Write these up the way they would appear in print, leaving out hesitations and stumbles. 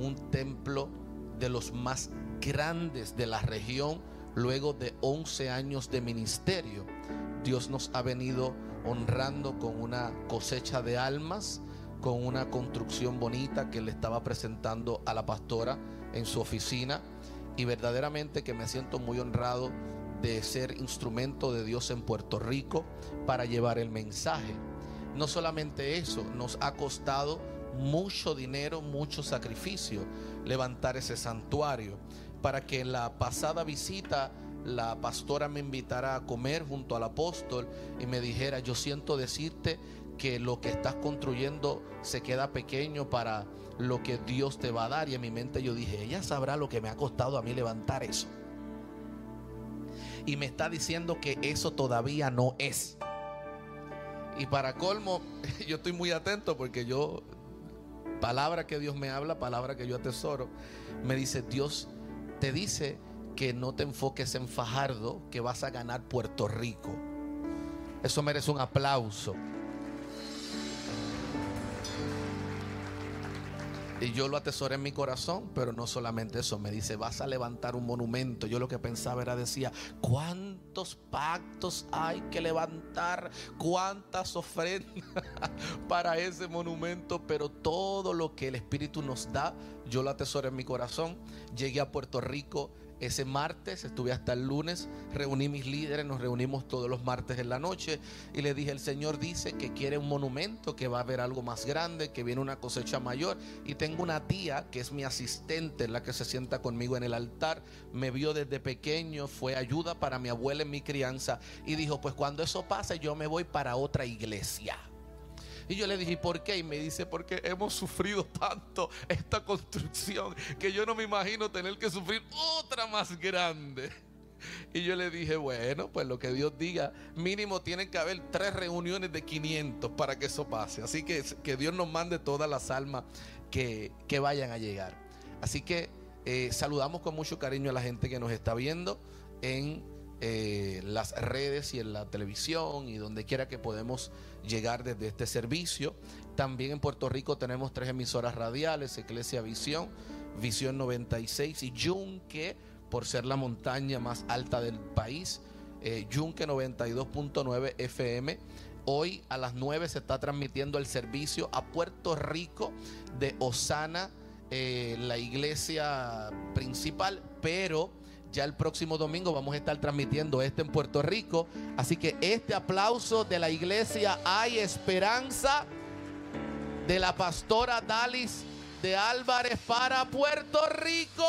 un templo de los más grandes de la región. Luego de 11 años de ministerio, Dios nos ha venido honrando con una cosecha de almas, con una construcción bonita que le estaba presentando a la pastora en su oficina, y verdaderamente que me siento muy honrado de ser instrumento de Dios en Puerto Rico para llevar el mensaje. No solamente eso, nos ha costado mucho dinero, mucho sacrificio levantar ese santuario, para que en la pasada visita la pastora me invitara a comer junto al apóstol y me dijera: yo siento decirte que lo que estás construyendo se queda pequeño para lo que Dios te va a dar. Y en mi mente yo dije: ella sabrá lo que me ha costado a mí levantar eso, y me está diciendo que eso todavía no es. Y para colmo, yo estoy muy atento, porque yo, palabra que Dios me habla, palabra que yo atesoro, me dice: Dios te dice que no te enfoques en Fajardo, que vas a ganar Puerto Rico. Eso merece un aplauso. Y yo lo atesoré en mi corazón, pero no solamente eso, me dice: vas a levantar un monumento. Yo lo que pensaba era, decía, ¿cuántos pactos hay que levantar? ¿Cuántas ofrendas para ese monumento? Pero todo lo que el Espíritu nos da, yo lo atesoré en mi corazón. Llegué a Puerto Rico ese martes, estuve hasta el lunes, reuní mis líderes, nos reunimos todos los martes en la noche y le dije: el Señor dice que quiere un monumento, que va a haber algo más grande, que viene una cosecha mayor. Y tengo una tía que es mi asistente, la que se sienta conmigo en el altar, me vio desde pequeño, fue ayuda para mi abuela en mi crianza, y dijo: pues cuando eso pase yo me voy para otra iglesia. Y yo le dije: ¿por qué? Y me dice: porque hemos sufrido tanto esta construcción que yo no me imagino tener que sufrir otra más grande. Y yo le dije: bueno, pues lo que Dios diga, mínimo tienen que haber 3 reuniones de 500 para que eso pase. Así que Dios nos mande todas las almas que vayan a llegar. Así que saludamos con mucho cariño a la gente que nos está viendo en las redes y en la televisión y donde quiera que podemos llegar desde este servicio. También en Puerto Rico tenemos 3 emisoras radiales: Eclesia Visión, Visión 96 y Yunque, por ser la montaña más alta del país, Yunque 92.9 FM. Hoy a las 9 se está transmitiendo el servicio a Puerto Rico de Osana, la iglesia principal, pero ya el próximo domingo vamos a estar transmitiendo en Puerto Rico. Así que este aplauso de la iglesia Hay Esperanza, de la pastora Dalis de Álvarez para Puerto Rico.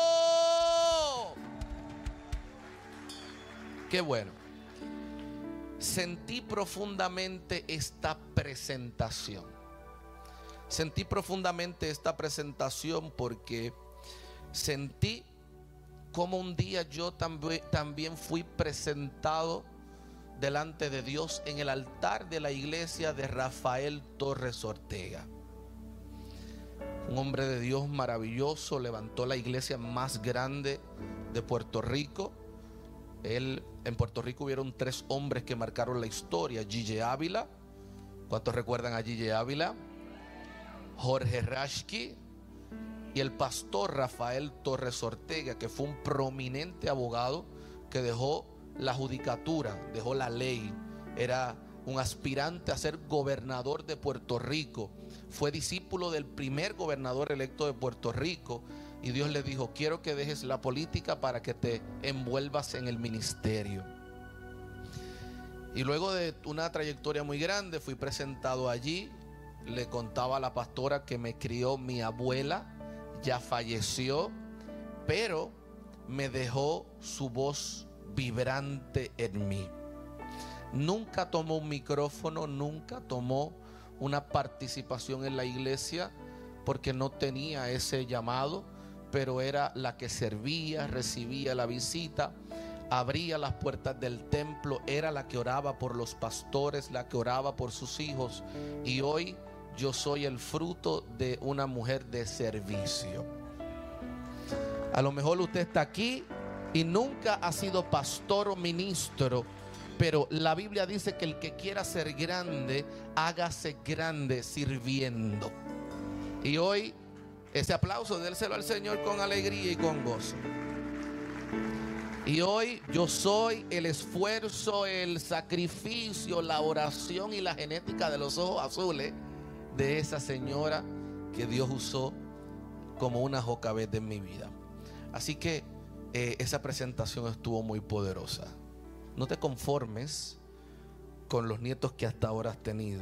Qué bueno. Sentí profundamente esta presentación. Sentí profundamente esta presentación porque sentí como un día yo también fui presentado delante de Dios en el altar de la iglesia de Rafael Torres Ortega. Un hombre de Dios maravilloso, levantó la iglesia más grande de Puerto Rico. En Puerto Rico hubieron 3 hombres que marcaron la historia: Gille Ávila, ¿cuántos recuerdan a Gille Ávila? Jorge Rashki y el pastor Rafael Torres Ortega, que fue un prominente abogado que dejó la judicatura, dejó la ley, era un aspirante a ser gobernador de Puerto Rico, fue discípulo del primer gobernador electo de Puerto Rico, y Dios le dijo: quiero que dejes la política para que te envuelvas en el ministerio. Y luego de una trayectoria muy grande fui presentado allí. Le contaba a la pastora que me crió mi abuela, ya falleció, pero me dejó su voz vibrante en mí. Nunca tomó un micrófono, nunca tomó una participación en la iglesia porque no tenía ese llamado, pero era la que servía, recibía la visita, abría las puertas del templo, era la que oraba por los pastores, la que oraba por sus hijos. Y hoy yo soy el fruto de una mujer de servicio. A lo mejor usted está aquí y nunca ha sido pastor o ministro, pero la Biblia dice que el que quiera ser grande, hágase grande sirviendo. Y hoy Ese aplauso, dérselo al Señor con alegría y con gozo. Y hoy yo soy el esfuerzo, el sacrificio, la oración y la genética de los ojos azules de esa señora que Dios usó como una jocabet en mi vida. Así que esa presentación estuvo muy poderosa. No te conformes con los nietos que hasta ahora has tenido,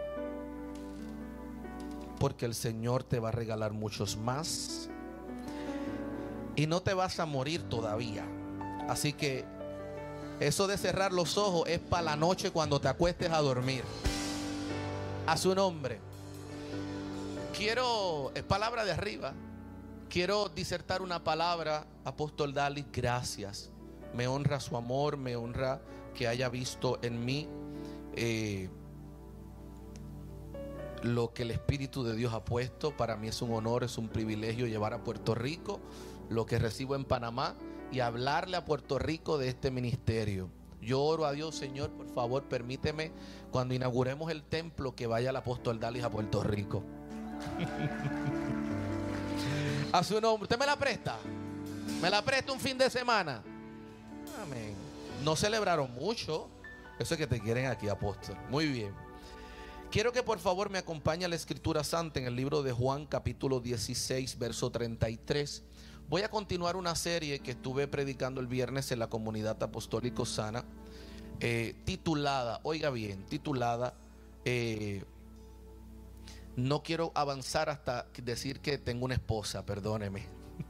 porque el Señor te va a regalar muchos más y no te vas a morir todavía. Así que eso de cerrar los ojos es para la noche cuando te acuestes a dormir. A su nombre. Es palabra de arriba. Quiero disertar una palabra, apóstol Dalis, gracias. Me honra su amor, me honra que haya visto en mí lo que el Espíritu de Dios ha puesto. Para mí es un honor, es un privilegio llevar a Puerto Rico lo que recibo en Panamá y hablarle a Puerto Rico de este ministerio. Yo oro a Dios, Señor, por favor, permíteme cuando inauguremos el templo que vaya el apóstol Dalis a Puerto Rico. A su nombre. ¿Usted me la presta? ¿Me la presta un fin de semana? Amén. No celebraron mucho. Eso es que te quieren aquí, apóstol. Muy bien. Quiero que por favor me acompañe a la Escritura Santa en el libro de Juan, capítulo 16, verso 33. Voy a continuar una serie que estuve predicando el viernes en la comunidad apostólico Sana, titulada, oiga bien, titulada no quiero avanzar hasta decir que tengo una esposa, perdóneme.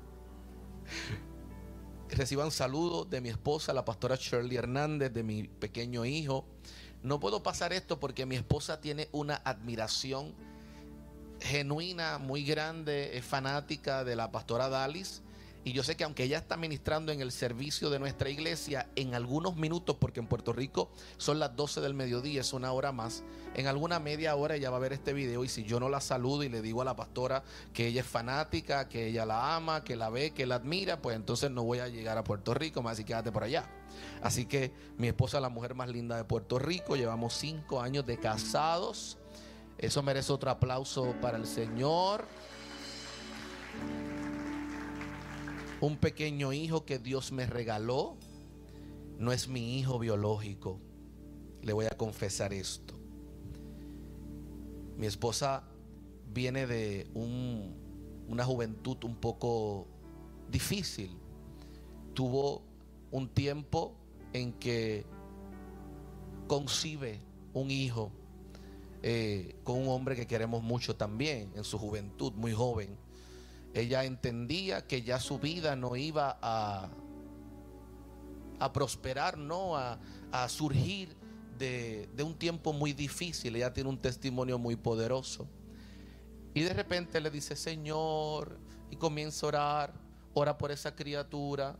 Reciban saludos de mi esposa, la pastora Shirley Hernández, de mi pequeño hijo. No puedo pasar esto porque mi esposa tiene una admiración genuina, muy grande, es fanática de la pastora Dalis. Y yo sé que aunque ella está ministrando en el servicio de nuestra iglesia, en algunos minutos, porque en Puerto Rico son las 12 del mediodía, es una hora más, en alguna media hora ella va a ver este video. Y si yo no la saludo y le digo a la pastora que ella es fanática, que ella la ama, que la ve, que la admira, pues entonces no voy a llegar a Puerto Rico, más así quédate por allá. Así que mi esposa es la mujer más linda de Puerto Rico, llevamos 5 años de casados. Eso merece otro aplauso para el Señor. Un pequeño hijo que Dios me regaló. No es mi hijo biológico. Le voy a confesar esto. Mi esposa viene de una juventud un poco difícil. Tuvo un tiempo en que concibe un hijo con un hombre que queremos mucho también, en su juventud, muy joven. Ella entendía que ya su vida no iba a prosperar, no a surgir de un tiempo muy difícil. Ella tiene un testimonio muy poderoso. Y de repente le dice: Señor, y comienza a orar, ora por esa criatura.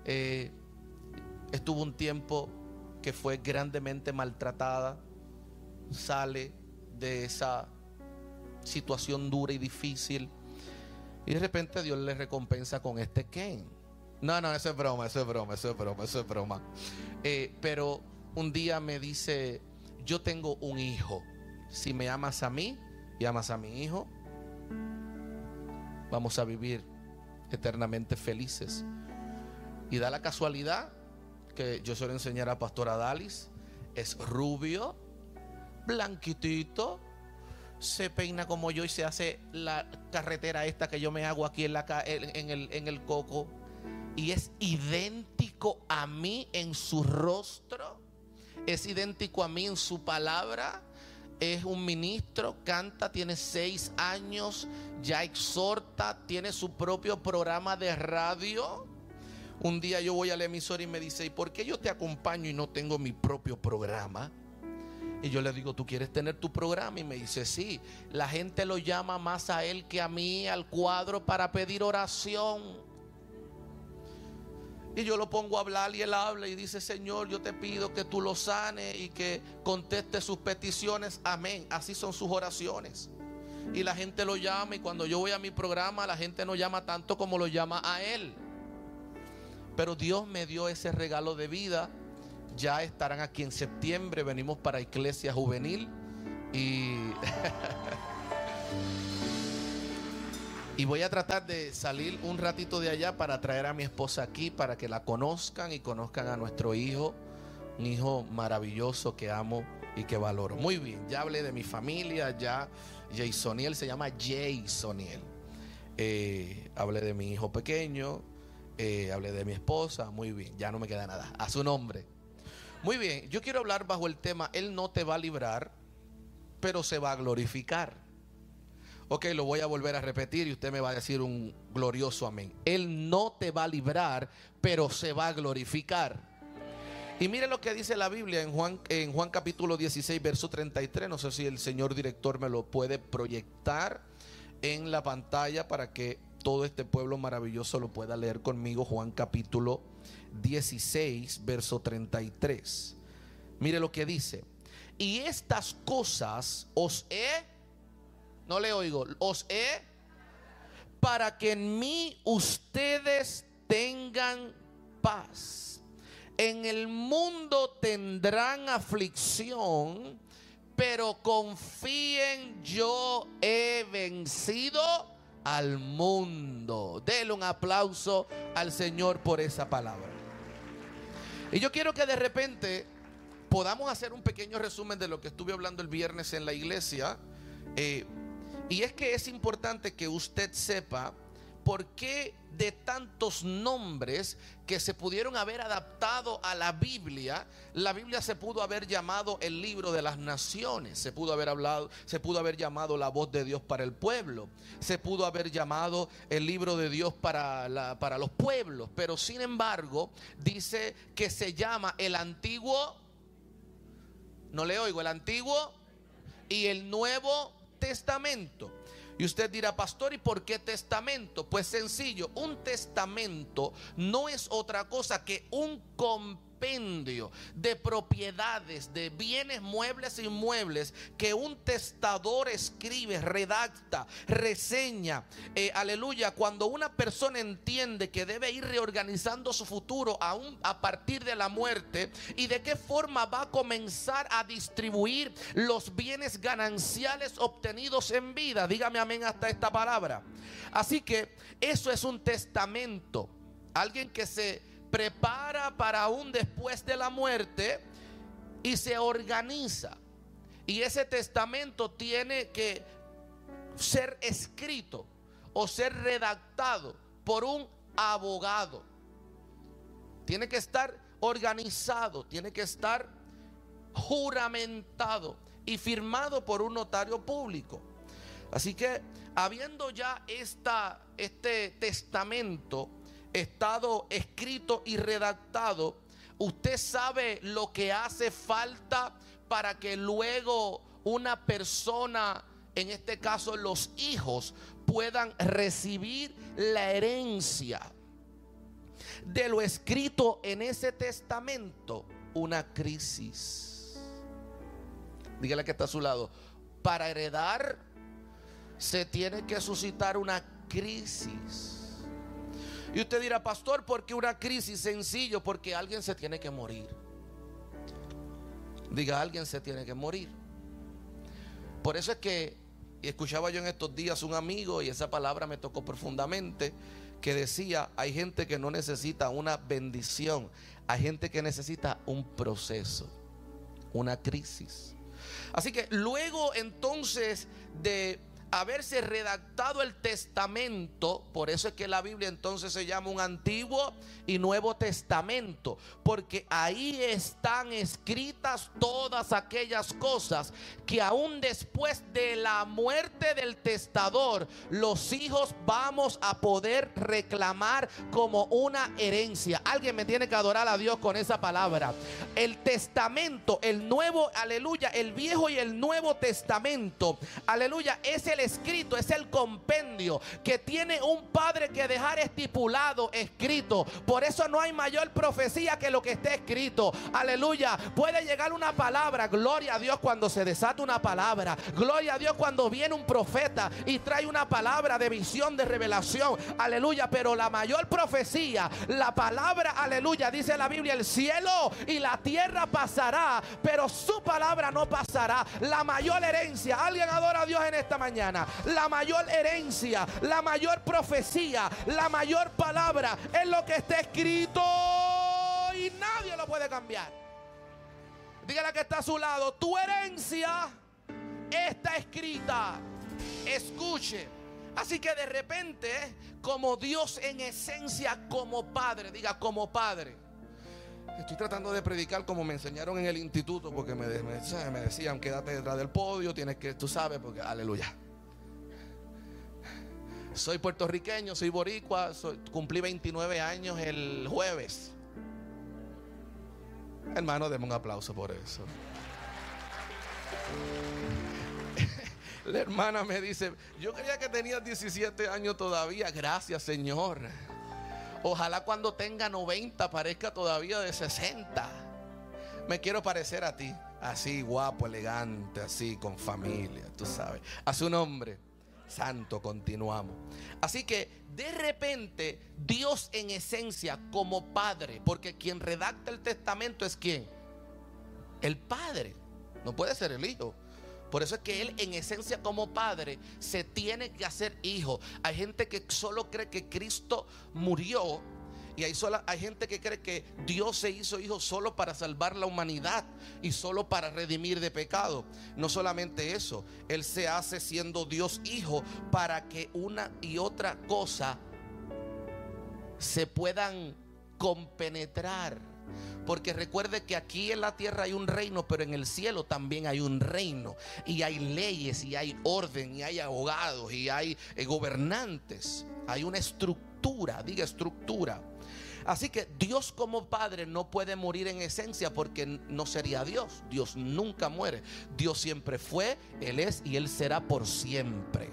Estuvo un tiempo que fue grandemente maltratada. Sale de esa situación dura y difícil. Y de repente Dios le recompensa con este Ken. No, eso es broma, eso es broma, eso es broma, eso es broma. Pero un día me dice: yo tengo un hijo. Si me amas a mí y amas a mi hijo, vamos a vivir eternamente felices. Y da la casualidad que yo suelo enseñar a pastora Dalis. Es rubio, blanquitito, se peina como yo y se hace la carretera esta que yo me hago aquí en el coco. Y es idéntico a mí en su rostro, es idéntico a mí en su palabra. Es un ministro, canta, tiene 6 años, ya exhorta, tiene su propio programa de radio. Un día yo voy a la emisora y me dice: ¿y por qué yo te acompaño y no tengo mi propio programa? Y yo le digo: ¿tú quieres tener tu programa? Y me dice: sí, la gente lo llama más a él que a mí al cuadro para pedir oración. Y yo lo pongo a hablar y él habla y dice: Señor, yo te pido que tú lo sanes y que conteste sus peticiones. Amén. Así son sus oraciones. Y la gente lo llama, y cuando yo voy a mi programa, la gente no llama tanto como lo llama a él. Pero Dios me dio ese regalo de vida. Ya estarán aquí en septiembre. Venimos para Iglesia Juvenil. Y Y voy a tratar de salir un ratito de allá para traer a mi esposa aquí, para que la conozcan y conozcan a nuestro hijo. Un hijo maravilloso que amo y que valoro. Muy bien, ya hablé de mi familia, ya Jasoniel se llama Jasoniel. Hablé de mi hijo pequeño, hablé de mi esposa. Muy bien, ya no me queda nada. A su nombre. Muy bien, yo quiero hablar bajo el tema: Él no te va a librar, pero se va a glorificar. Ok, lo voy a volver a repetir y usted me va a decir un glorioso amén. Él no te va a librar, pero se va a glorificar. Y mire lo que dice la Biblia en Juan capítulo 16, verso 33. No sé si el señor director me lo puede proyectar en la pantalla para que todo este pueblo maravilloso lo pueda leer conmigo. Juan capítulo 16, verso 33. Mire lo que dice: y estas cosas os he, no le oigo, os he, para que en mí ustedes tengan paz. En el mundo tendrán aflicción, pero confíen, yo he vencido al mundo. Dele un aplauso al Señor por esa palabra. Y yo quiero que de repente podamos hacer un pequeño resumen de lo que estuve hablando el viernes en la iglesia. Y es que es importante que usted sepa por qué de tantos nombres que se pudieron haber adaptado a la Biblia se pudo haber llamado el libro de las naciones, se pudo haber llamado la voz de Dios para el pueblo, se pudo haber llamado el libro de Dios para los pueblos, pero sin embargo dice que se llama el Antiguo, no le oigo, el Antiguo y el Nuevo Testamento. Y usted dirá: pastor, ¿y por qué testamento? Pues sencillo, un testamento no es otra cosa que un compendio de propiedades, de bienes muebles e inmuebles que un testador escribe, redacta, reseña. Aleluya, cuando una persona entiende que debe ir reorganizando su futuro aún a partir de la muerte, y de qué forma va a comenzar a distribuir los bienes gananciales obtenidos en vida. Dígame amén hasta esta palabra. Así que eso es un testamento. Alguien que se prepara para un después de la muerte y se organiza. Y ese testamento tiene que ser escrito o ser redactado por un abogado. Tiene que estar organizado, tiene que estar juramentado y firmado por un notario público. Así que habiendo ya este testamento estado escrito y redactado, usted sabe lo que hace falta para que luego una persona, en este caso los hijos, puedan recibir la herencia de lo escrito en ese testamento. Una crisis. Dígale que está a su lado: para heredar se tiene que suscitar una crisis. Y usted dirá: pastor, ¿por qué una crisis? Sencillo, porque alguien se tiene que morir. Diga: alguien se tiene que morir. Por eso es que, y escuchaba yo en estos días un amigo, y esa palabra me tocó profundamente, que decía: hay gente que no necesita una bendición, hay gente que necesita un proceso, una crisis. Así que luego entonces de haberse redactado el testamento, por eso es que la Biblia entonces se llama un Antiguo y Nuevo Testamento, porque ahí están escritas todas aquellas cosas que aún después de la muerte del testador, los hijos vamos a poder reclamar como una herencia. Alguien me tiene que adorar a Dios con esa palabra. El testamento, el nuevo, aleluya, el viejo y el nuevo testamento, aleluya, es el escrito, es el compendio que tiene un padre que dejar estipulado, escrito. Por eso no hay mayor profecía que lo que esté escrito. Aleluya. Puede llegar una palabra, gloria a Dios, cuando se desata una palabra, gloria a Dios cuando viene un profeta y trae una palabra de visión, de revelación, aleluya. Pero la mayor profecía, la palabra, aleluya, dice la Biblia: el cielo y la tierra pasará, pero su palabra no pasará. La mayor herencia, alguien adora a Dios en esta mañana. mañana, la mayor herencia, la mayor profecía, la mayor palabra es lo que está escrito y nadie lo puede cambiar. Dígale que está a su lado, tu herencia está escrita. Escuche. Así que de repente, como Dios en esencia, como Padre, diga como Padre. Estoy tratando de predicar como me enseñaron en el instituto, porque me decían, quédate detrás del podio, tienes que, tú sabes, porque aleluya. Soy puertorriqueño, soy boricua, cumplí 29 años el jueves. Hermano, denme un aplauso por eso. La hermana me dice, yo creía que tenías 17 años todavía. Gracias, Señor. Ojalá cuando tenga 90 parezca todavía de 60. Me quiero parecer a ti, así guapo, elegante, así con familia, tú sabes. A su nombre santo continuamos. Así que de repente Dios en esencia como Padre, porque quien redacta el testamento es ¿quién? El Padre, no puede ser el Hijo. Por eso es que Él en esencia como Padre se tiene que hacer hijo. Hay gente que solo cree que Cristo murió, y hay gente que cree que Dios se hizo hijo solo para salvar la humanidad y solo para redimir de pecado. No solamente eso, Él se hace siendo Dios hijo para que una y otra cosa se puedan compenetrar. Porque recuerde que aquí en la tierra hay un reino, pero en el cielo también hay un reino. Y hay leyes, y hay orden, y hay abogados, y hay gobernantes. Hay una estructura, diga estructura. Así que Dios como Padre no puede morir en esencia, porque no sería Dios. Dios nunca muere. Dios siempre fue, Él es y Él será por siempre.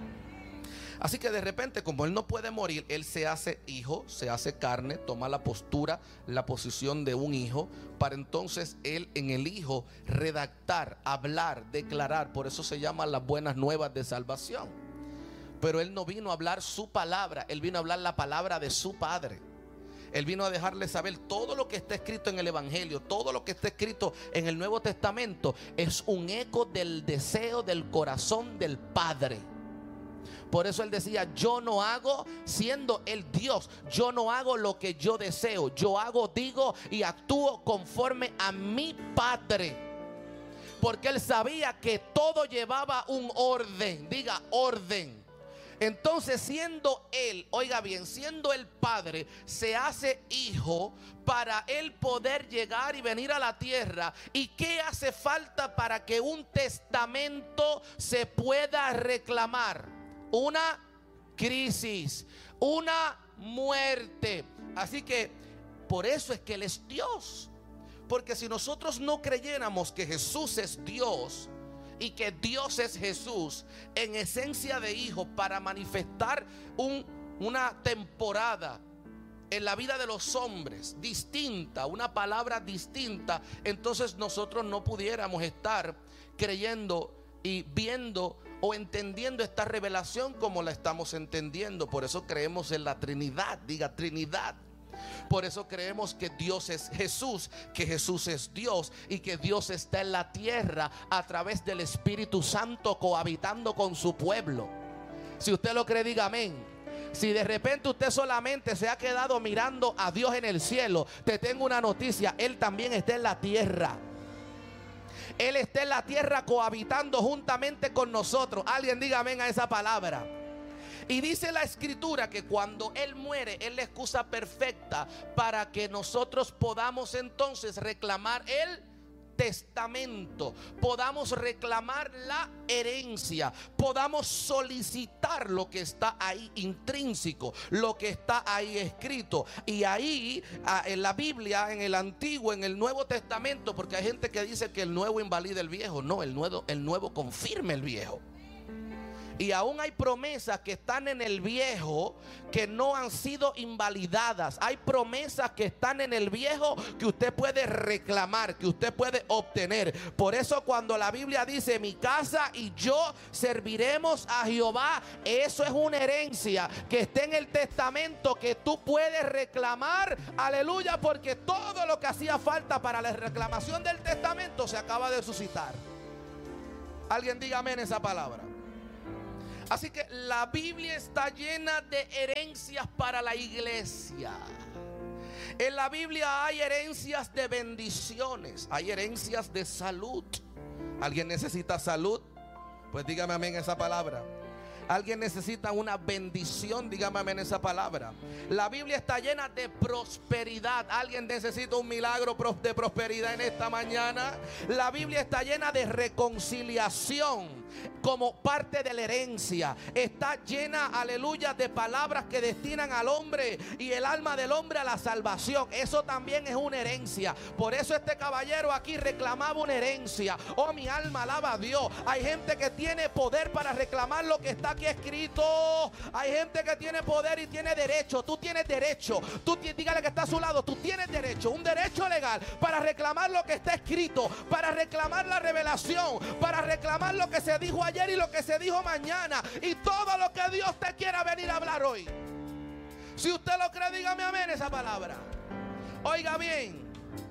Así que de repente, como Él no puede morir, Él se hace hijo, se hace carne, toma la postura, la posición de un hijo, para entonces Él en el hijo redactar, hablar, declarar. Por eso se llaman las buenas nuevas de salvación. Pero Él no vino a hablar su palabra, Él vino a hablar la palabra de su Padre. Él vino a dejarle saber todo lo que está escrito en el Evangelio, todo lo que está escrito en el Nuevo Testamento es un eco del deseo del corazón del Padre. Por eso Él decía, yo no hago, siendo el Dios, yo no hago lo que yo deseo. Yo hago, digo y actúo conforme a mi Padre. Porque Él sabía que todo llevaba un orden. Diga orden. Entonces siendo Él, oiga bien, siendo el Padre, se hace hijo para Él poder llegar y venir a la tierra. ¿Y qué hace falta para que un testamento se pueda reclamar? Una crisis, una muerte. Así que por eso es que Él es Dios. Porque si nosotros no creyéramos que Jesús es Dios y que Dios es Jesús en esencia de hijo para manifestar una temporada en la vida de los hombres distinta, una palabra distinta, entonces nosotros no pudiéramos estar creyendo y viendo o entendiendo esta revelación como la estamos entendiendo. Por eso creemos en la Trinidad, diga Trinidad. Por eso creemos que Dios es Jesús, que Jesús es Dios y que Dios está en la tierra a través del Espíritu Santo cohabitando con su pueblo. Si usted lo cree, diga amén. Si de repente usted solamente se ha quedado mirando a Dios en el cielo, te tengo una noticia, Él también está en la tierra. Él está en la tierra cohabitando juntamente con nosotros. Alguien diga amén a esa palabra. Y dice la escritura que cuando Él muere, Él es la excusa perfecta para que nosotros podamos entonces reclamar el testamento, podamos reclamar la herencia, podamos solicitar lo que está ahí intrínseco, lo que está ahí escrito. Y ahí en la Biblia, en el Antiguo, en el Nuevo Testamento, porque hay gente que dice que el nuevo invalida el viejo. No, el nuevo confirma el viejo. Y aún hay promesas que están en el viejo que no han sido invalidadas. Hay promesas que están en el viejo que usted puede reclamar, que usted puede obtener. Por eso cuando la Biblia dice mi casa y yo serviremos a Jehová, eso es una herencia que está en el testamento que tú puedes reclamar. Aleluya, porque todo lo que hacía falta para la reclamación del testamento se acaba de suscitar. Alguien diga amén esa palabra. Así que la Biblia está llena de herencias para la iglesia. En la Biblia hay herencias de bendiciones, hay herencias de salud. ¿Alguien necesita salud? Pues dígame amén esa palabra. ¿Alguien necesita una bendición? Dígame amén esa palabra. La Biblia está llena de prosperidad. ¿Alguien necesita un milagro de prosperidad en esta mañana? La Biblia está llena de reconciliación como parte de la herencia. Está llena, aleluya, de palabras que destinan al hombre y el alma del hombre a la salvación. Eso también es una herencia. Por eso este caballero aquí reclamaba una herencia. Oh, mi alma alaba a Dios. Hay gente que tiene poder para reclamar lo que está aquí escrito. Hay gente que tiene poder y tiene derecho. Tú tienes derecho. Dígale que está a su lado. Tú tienes derecho, un derecho legal para reclamar lo que está escrito, para reclamar la revelación, para reclamar lo que se dijo ayer y lo que se dijo mañana y todo lo que Dios te quiera venir a hablar hoy. Si usted lo cree, dígame amén esa palabra. Oiga bien.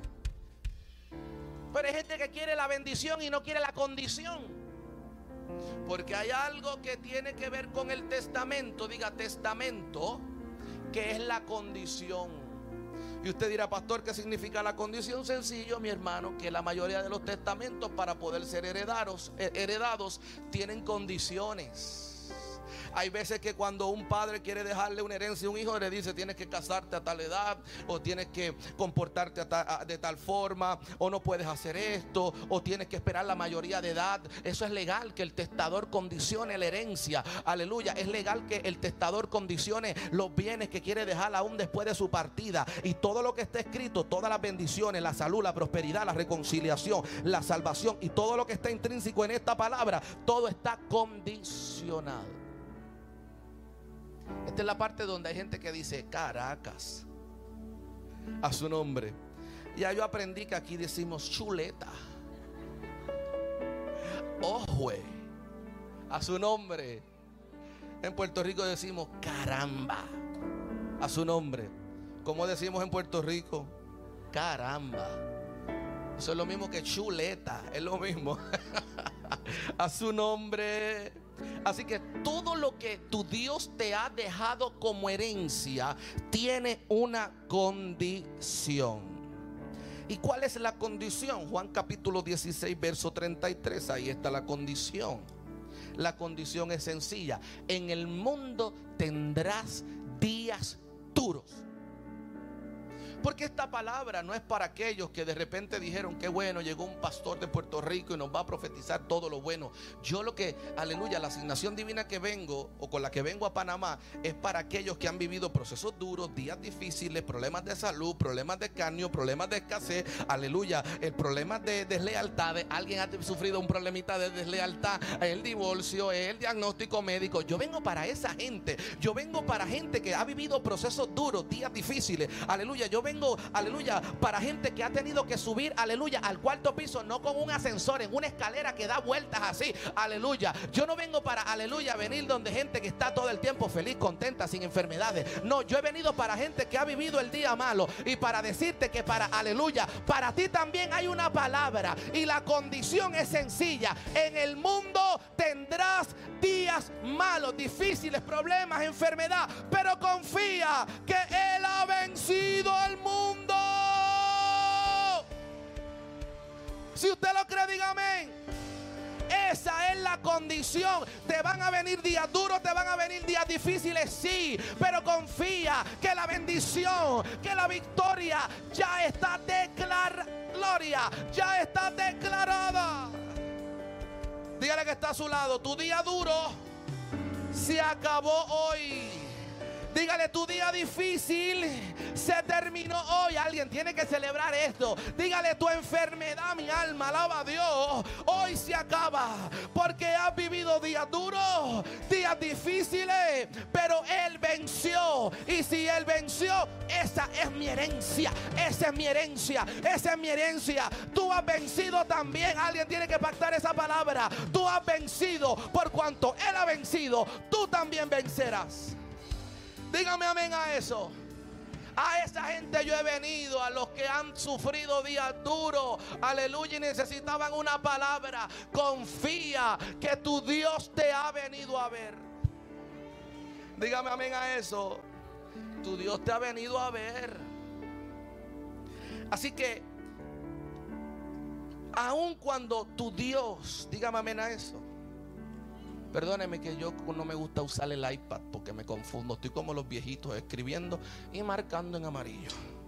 Pero hay gente que quiere la bendición y no quiere la condición. Porque hay algo que tiene que ver con el testamento. Diga testamento, que es la condición. Y usted dirá, pastor, ¿qué significa la condición? Sencillo, mi hermano, que la mayoría de los testamentos para poder ser heredados tienen condiciones. Hay veces que cuando un padre quiere dejarle una herencia a un hijo, le dice: tienes que casarte a tal edad, o tienes que comportarte de tal forma, o no puedes hacer esto, o tienes que esperar la mayoría de edad. Eso es legal, que el testador condicione la herencia. Aleluya. Es legal que el testador condicione los bienes que quiere dejar aún después de su partida. Y todo lo que está escrito, todas las bendiciones, la salud, la prosperidad, la reconciliación, la salvación y todo lo que está intrínseco en esta palabra, todo está condicionado. Esta es la parte donde hay gente que dice: Caracas, a su nombre. Ya yo aprendí que aquí decimos chuleta. Ojue, a su nombre. En Puerto Rico decimos caramba, a su nombre. ¿Cómo decimos en Puerto Rico? Caramba. Eso es lo mismo que chuleta, es lo mismo. A su nombre. Así que todo lo que tu Dios te ha dejado como herencia tiene una condición. ¿Y cuál es la condición? Juan capítulo 16 verso 33. Ahí está la condición. La condición es sencilla: en el mundo tendrás días duros. Porque esta palabra no es para aquellos que de repente dijeron: qué bueno, llegó un pastor de Puerto Rico y nos va a profetizar todo lo bueno. Yo lo que, aleluya, la asignación divina que vengo, o con la que vengo a Panamá, es para aquellos que han vivido procesos duros, días difíciles, problemas de salud, problemas de escarnio, problemas de escasez, aleluya, el problema de deslealtad. Alguien ha sufrido un problemita de deslealtad, el divorcio, el diagnóstico médico. Yo vengo para esa gente. Yo vengo para gente que ha vivido procesos duros, días difíciles, aleluya. Yo vengo, aleluya, para gente que ha tenido que subir, aleluya, al cuarto piso, no con un ascensor, en una escalera que da vueltas así, aleluya. Yo no vengo para, aleluya, venir donde gente que está todo el tiempo feliz, contenta, sin enfermedades. No, yo he venido para gente que ha vivido el día malo, y para decirte que para, aleluya, para ti también hay una palabra, y la condición es sencilla: en el mundo tendrás días malos, difíciles, problemas, enfermedad, pero confía que Él ha vencido al mundo. Si usted lo cree, diga amén. Esa es la condición. Te van a venir días duros, te van a venir días difíciles, sí, pero confía que la bendición, que la victoria ya está declarada. Gloria, ya está declarada. Dígale que está a su lado: tu día duro se acabó hoy. Dígale: tu día difícil se terminó hoy. Alguien tiene que celebrar esto. Dígale: tu enfermedad, mi alma alaba a Dios, hoy se acaba. Porque has vivido días duros, días difíciles, pero Él venció. Y si Él venció, esa es mi herencia. Esa es mi herencia. Esa es mi herencia. Tú has vencido también. Alguien tiene que pactar esa palabra. Tú has vencido. Por cuanto Él ha vencido, tú también vencerás. Dígame amén a eso. A esa gente yo he venido, a los que han sufrido días duros, aleluya, y necesitaban una palabra. Confía que tu Dios te ha venido a ver. Dígame amén a eso. Tu Dios te ha venido a ver. Así que aun cuando tu Dios, dígame amén a eso. Perdóneme que yo no me gusta usar el iPad porque me confundo. Estoy como los viejitos escribiendo y marcando en amarillo.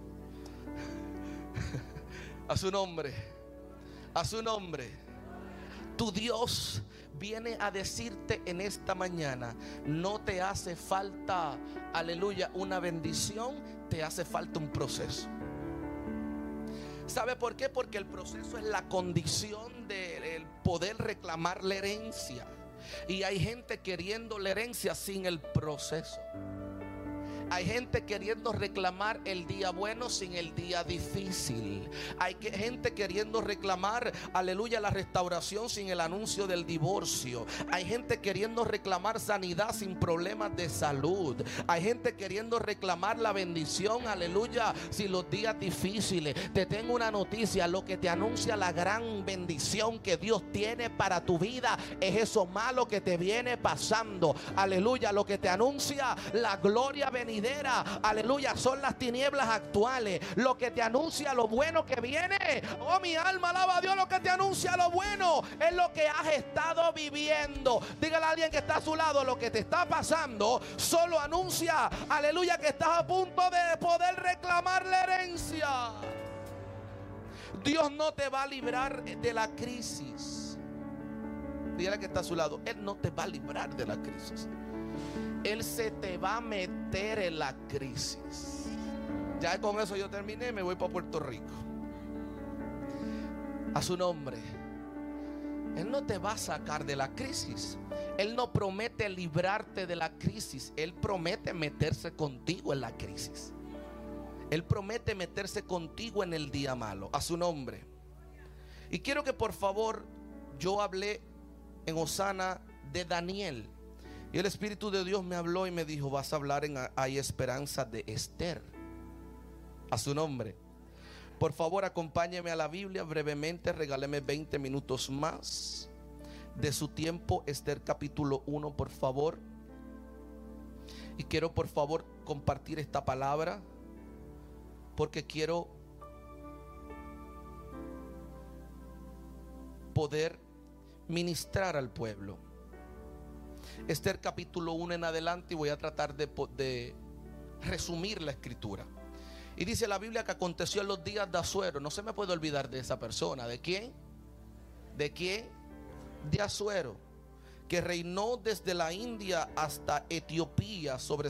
A su nombre. A su nombre. Tu Dios viene a decirte en esta mañana: no te hace falta, aleluya, una bendición, te hace falta un proceso. ¿Sabe por qué? Porque el proceso es la condición de poder reclamar la herencia. Y hay gente queriendo la herencia sin el proceso. Hay gente queriendo reclamar el día bueno sin el día difícil. Hay gente queriendo reclamar, aleluya, la restauración sin el anuncio del divorcio. Hay gente queriendo reclamar sanidad sin problemas de salud. Hay gente queriendo reclamar la bendición, aleluya, sin los días difíciles. Te tengo una noticia: lo que te anuncia la gran bendición que Dios tiene para tu vida es eso malo que te viene pasando. Aleluya, lo que te anuncia la gloria venidera, aleluya, son las tinieblas actuales. Lo que te anuncia lo bueno que viene, oh mi alma alaba a Dios, lo que te anuncia lo bueno es lo que has estado viviendo. Dígale a alguien que está a su lado: lo que te está pasando solo anuncia, aleluya, que estás a punto de poder reclamar la herencia. Dios no te va a librar de la crisis. Dígale que está a su lado: Él no te va a librar de la crisis. Él se te va a meter en la crisis. Ya con eso yo terminé, me voy para Puerto Rico. A su nombre. Él no te va a sacar de la crisis. Él no promete librarte de la crisis. Él promete meterse contigo en la crisis. Él promete meterse contigo en el día malo. A su nombre. Y quiero que por favor, yo hablé en Osana de Daniel. Y el Espíritu de Dios me habló y me dijo: vas a hablar en Hay Esperanza de Esther. A su nombre. Por favor, acompáñeme a la Biblia brevemente. Regáleme 20 minutos más de su tiempo. Esther capítulo 1, por favor. Y quiero por favor compartir esta palabra, porque quiero poder ministrar al pueblo. Esther capítulo 1 en adelante, y voy a tratar de resumir la escritura. Y dice la Biblia que aconteció en los días de Asuero. No se me puede olvidar de esa persona. ¿De quién? ¿De quién? De Asuero, que reinó desde la India hasta Etiopía sobre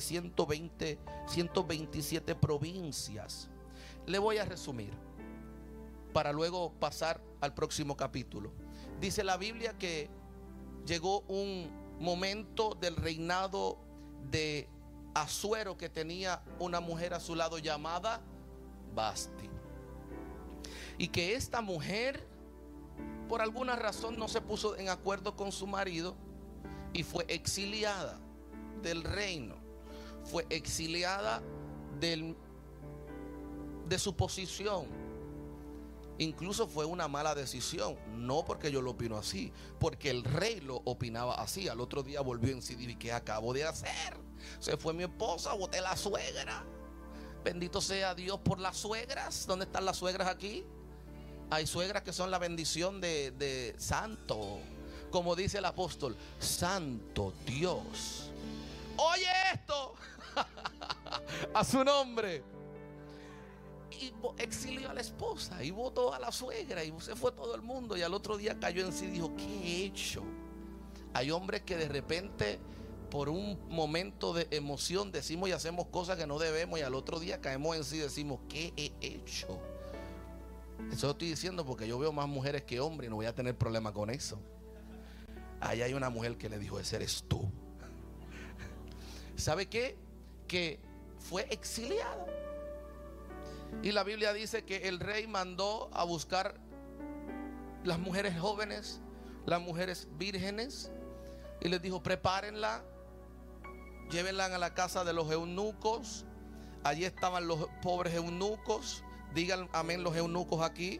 127 provincias. Le voy a resumir para luego pasar al próximo capítulo. Dice la Biblia que llegó un momento del reinado de Asuero que tenía una mujer a su lado llamada Basti, y que esta mujer por alguna razón no se puso en acuerdo con su marido y fue exiliada del reino, fue exiliada de su posición. Incluso fue una mala decisión, no porque yo lo opino así, porque el rey lo opinaba así. Al otro día volvió en sí y dije: ¿qué acabo de hacer? Se fue mi esposa, boté la suegra. Bendito sea Dios por las suegras. ¿Dónde están las suegras aquí? Hay suegras que son la bendición de santo. Como dice el apóstol: santo Dios. Oye esto. A su nombre. Y exilió a la esposa y votó a la suegra y se fue todo el mundo. Y al otro día cayó en sí y dijo: ¿qué he hecho? Hay hombres que de repente, por un momento de emoción, decimos y hacemos cosas que no debemos, y al otro día caemos en sí y decimos: ¿qué he hecho? Eso lo estoy diciendo porque yo veo más mujeres que hombres y no voy a tener problema con eso. Ahí hay una mujer que le dijo: ese eres tú. ¿Sabe qué? Que fue exiliada. Y la Biblia dice que el rey mandó a buscar las mujeres jóvenes, las mujeres vírgenes, y les dijo: prepárenla, llévenla a la casa de los eunucos. Allí estaban los pobres eunucos. Digan amén los eunucos aquí.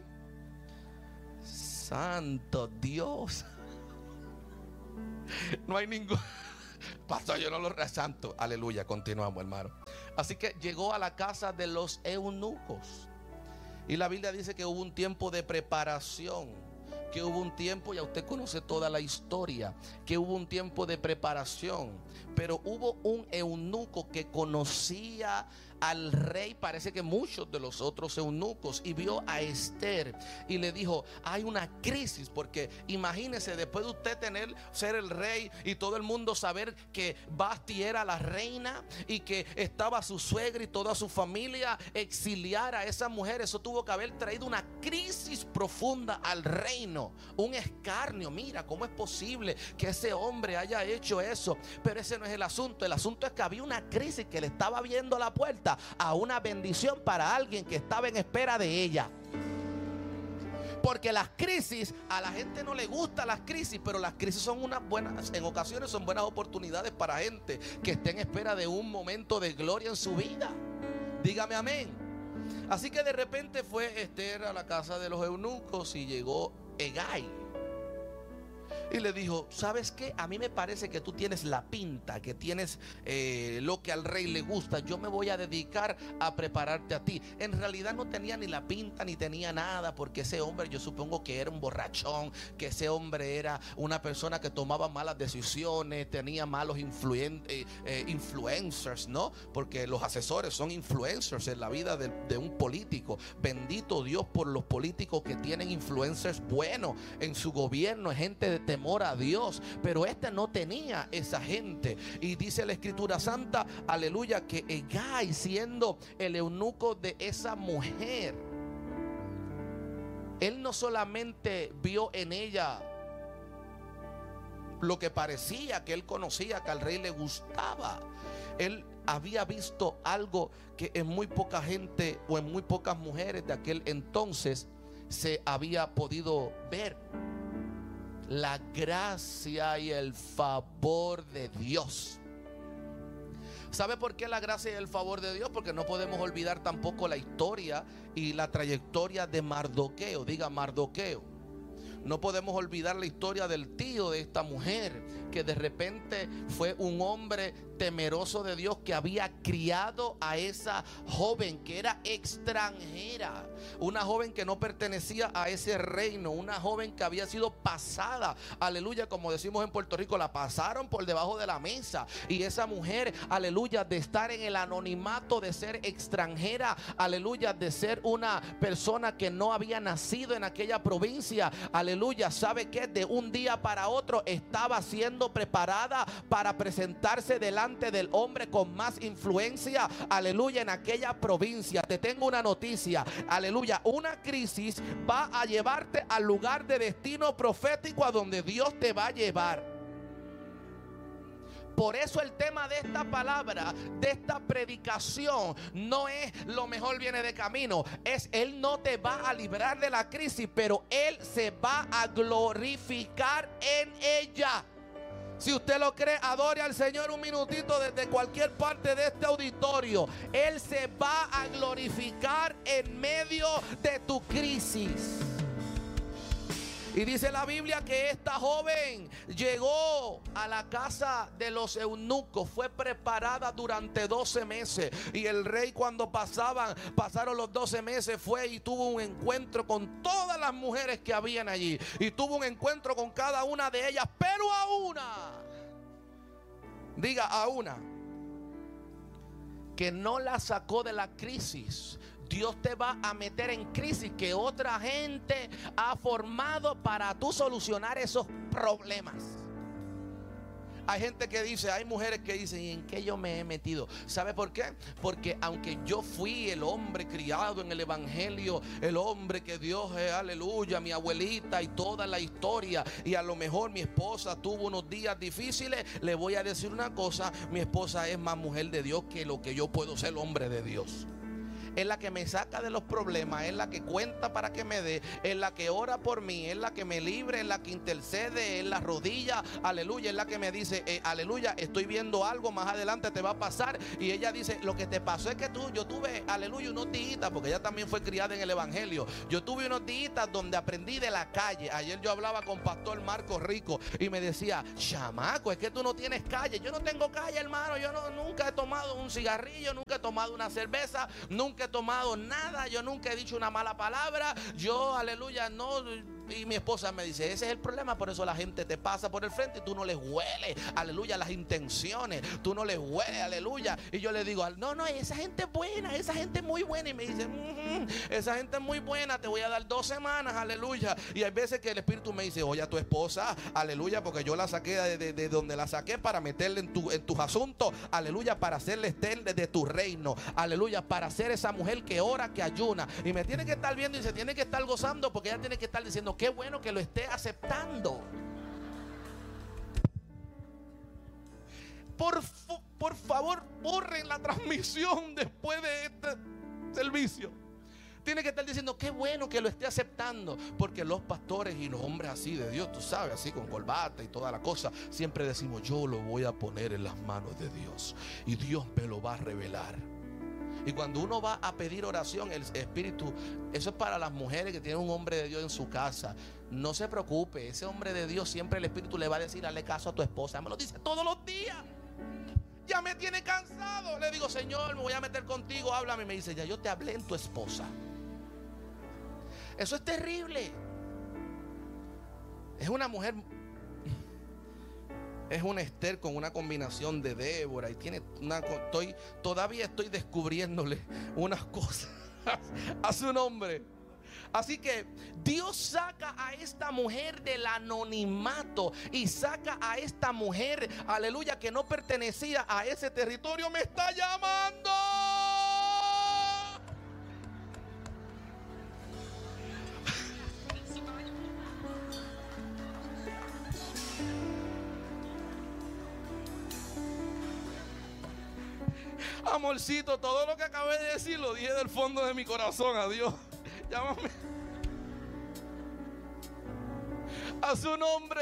Santo Dios. No hay ningún. Pastor, yo no lo santo. Aleluya, continuamos, hermano. Así que llegó a la casa de los eunucos. Y la Biblia dice que hubo un tiempo de preparación, que hubo un tiempo, ya usted conoce toda la historia, que hubo un tiempo de preparación. Pero hubo un eunuco que conocía al rey, parece que muchos de los otros eunucos, y vio a Esther y le dijo: hay una crisis, porque imagínese, después de usted ser el rey y todo el mundo saber que Vasti era la reina y que estaba su suegra y toda su familia, exiliar a esa mujer, eso tuvo que haber traído una crisis profunda al reino, un escarnio. Mira, ¿cómo es posible que ese hombre haya hecho eso? Pero ese no es el asunto. El asunto es que había una crisis que le estaba abriendo la puerta a una bendición para alguien que estaba en espera de ella. Porque las crisis, a la gente no le gustan las crisis, pero las crisis son unas buenas, en ocasiones son buenas oportunidades para gente que esté en espera de un momento de gloria en su vida. Dígame amén. Así que de repente fue Esther a la casa de los eunucos y llegó Hegai y le dijo: ¿sabes qué? A mí me parece que tú tienes la pinta, que tienes lo que al rey le gusta. Yo me voy a dedicar a prepararte a ti. En realidad no tenía ni la pinta ni tenía nada, porque ese hombre, yo supongo que era un borrachón, que ese hombre era una persona que tomaba malas decisiones, tenía malos influencers, ¿no? Porque los asesores son influencers en la vida de un político. Bendito Dios por los políticos que tienen influencers buenos en su gobierno, gente de temor a Dios. Pero este no tenía esa gente. Y dice la Escritura Santa, aleluya, que Hegai, siendo el eunuco de esa mujer, él no solamente vio en ella lo que parecía que él conocía, que al rey le gustaba. Él había visto algo que en muy poca gente o en muy pocas mujeres de aquel entonces se había podido ver: la gracia y el favor de Dios. ¿Sabe por qué la gracia y el favor de Dios? Porque no podemos olvidar tampoco la historia y la trayectoria de Mardoqueo. Diga Mardoqueo. No podemos olvidar la historia del tío de esta mujer, que de repente fue un hombre temeroso de Dios, que había criado a esa joven que era extranjera, una joven que no pertenecía a ese reino, una joven que había sido pasada, aleluya, como decimos en Puerto Rico, la pasaron por debajo de la mesa. Y esa mujer, aleluya, de estar en el anonimato, de ser extranjera, aleluya, de ser una persona que no había nacido en aquella provincia, aleluya, ¿sabe qué? De un día para otro estaba siendo preparada para presentarse delante del hombre con más influencia, aleluya, en aquella provincia. Te tengo una noticia, aleluya: una crisis va a llevarte al lugar de destino profético a donde Dios te va a llevar. Por eso el tema de esta palabra, de esta predicación, no es lo mejor viene de camino. Es: Él no te va a librar de la crisis, pero Él se va a glorificar en ella. Si usted lo cree, adore al Señor un minutito desde cualquier parte de este auditorio. Él se va a glorificar en medio de tu crisis. Y dice la Biblia que esta joven llegó a la casa de los eunucos, fue preparada durante 12 meses. Y el rey, cuando pasaron los 12 meses, fue y tuvo un encuentro con todas las mujeres que habían allí. Y tuvo un encuentro con cada una de ellas, pero a una, diga a una, que no la sacó de la crisis. Dios te va a meter en crisis que otra gente ha formado para tú solucionar esos problemas. Hay gente que dice, hay mujeres que dicen: ¿y en qué yo me he metido? ¿Sabe por qué? Porque aunque yo fui el hombre criado en el evangelio, el hombre que Dios es, aleluya, mi abuelita y toda la historia, y a lo mejor mi esposa tuvo unos días difíciles, le voy a decir una cosa: mi esposa es más mujer de Dios que lo que yo puedo ser hombre de Dios. es la que me saca de los problemas, es la que cuenta para que me dé, es la que ora por mí, es la que me libre, es la que intercede, es la rodilla, aleluya, es la que me dice, aleluya, estoy viendo algo, más adelante te va a pasar. Y ella dice, lo que te pasó es que yo tuve, aleluya, unos días, porque ella también fue criada en el evangelio. Yo tuve unos días donde aprendí de la calle. Ayer yo hablaba con Pastor Marco Rico y me decía, chamaco, es que tú no tienes calle. Yo no tengo calle, hermano. Yo nunca he tomado un cigarrillo, nunca he tomado una cerveza, nunca he tomado nada, yo nunca he dicho una mala palabra. Yo, aleluya, no. Y mi esposa me dice, ese es el problema, por eso la gente te pasa por el frente y tú no les hueles, aleluya, las intenciones, tú no les hueles, aleluya. Y yo le digo, no, esa gente es buena, esa gente es muy buena. Y me dice, esa gente es muy buena, te voy a dar 2 semanas, aleluya. Y hay veces que el Espíritu me dice, oye, a tu esposa, aleluya, porque yo la saqué de donde la saqué para meterle en tus asuntos, aleluya, para hacerle estar de tu reino, aleluya, para ser esa mujer que ora, que ayuna. Y me tiene que estar viendo y se tiene que estar gozando, porque ella tiene que estar diciendo, qué bueno que lo esté aceptando. Por favor, borren la transmisión después de este servicio. Tiene que estar diciendo, qué bueno que lo esté aceptando. Porque los pastores y los hombres así de Dios, tú sabes, así con corbata y toda la cosa, siempre decimos, yo lo voy a poner en las manos de Dios y Dios me lo va a revelar. Y cuando uno va a pedir oración, el Espíritu, eso es para las mujeres que tienen un hombre de Dios en su casa. No se preocupe, ese hombre de Dios siempre el Espíritu le va a decir, hazle caso a tu esposa. Me lo dice todos los días. Ya me tiene cansado. Le digo, Señor, me voy a meter contigo, háblame. Me dice, ya yo te hablé en tu esposa. Eso es terrible. Es una mujer, es una Esther con una combinación de Débora. Y tiene todavía estoy descubriéndole unas cosas a su nombre. Así que Dios saca a esta mujer del anonimato y saca a esta mujer, aleluya, que no pertenecía a ese territorio. Me está llamando. Amorcito, todo lo que acabé de decir lo dije del fondo de mi corazón a Dios. Llámame a su nombre.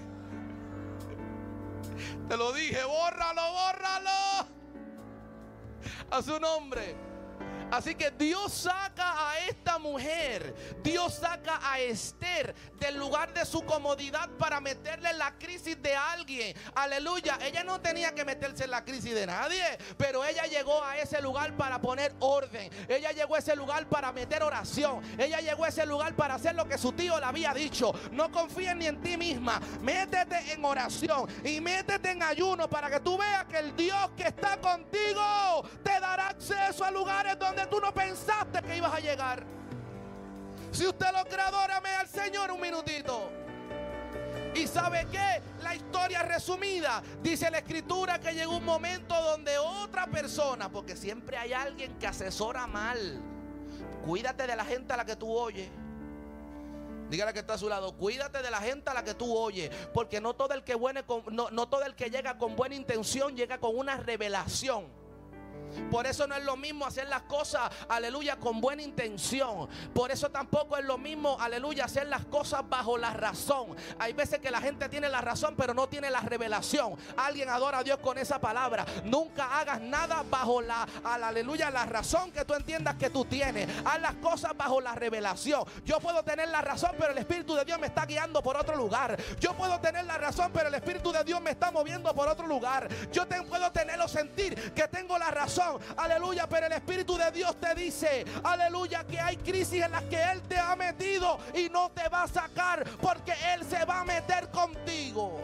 Te lo dije, bórralo, bórralo. A su nombre. Así que Dios saca a esta mujer, Dios saca a Esther del lugar de su comodidad para meterle en la crisis de alguien. Aleluya, ella no tenía que meterse en la crisis de nadie, pero ella llegó a ese lugar para poner orden. Ella llegó a ese lugar para meter oración. Ella llegó a ese lugar para hacer lo que su tío le había dicho. No confíes ni en ti misma, métete en oración y métete en ayuno para que tú veas que el Dios que está contigo te dará acceso a lugares donde tú no pensaste que ibas a llegar. Si usted lo cree, adórame al Señor un minutito. ¿Y sabe qué? La historia resumida, dice la Escritura que llegó un momento donde otra persona, porque siempre hay alguien que asesora mal. Cuídate de la gente a la que tú oyes. Dígale que está a su lado, cuídate de la gente a la que tú oyes, porque no todo el que no todo el que llega con buena intención llega con una revelación. Por eso no es lo mismo hacer las cosas, aleluya, con buena intención. Por eso tampoco es lo mismo, aleluya, hacer las cosas bajo la razón. Hay veces que la gente tiene la razón pero no tiene la revelación. Alguien adora a Dios con esa palabra. Nunca hagas nada bajo aleluya, la razón que tú entiendas que tú tienes. Haz las cosas bajo la revelación. Yo puedo tener la razón pero el Espíritu de Dios me está guiando por otro lugar. Yo puedo tener la razón pero el Espíritu de Dios me está moviendo por otro lugar. Yo puedo tener o sentir que tengo la razón, aleluya, pero el Espíritu de Dios te dice, aleluya, que hay crisis en las que Él te ha metido y no te va a sacar, porque Él se va a meter contigo.